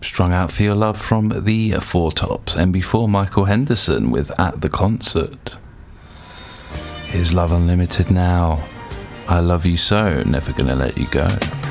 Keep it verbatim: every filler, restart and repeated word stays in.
Strung Out for Your Love from the Four Tops, and before Michael Henderson with At the Concert. Here's Love Unlimited now. I Love You So, Never Gonna Let You Go.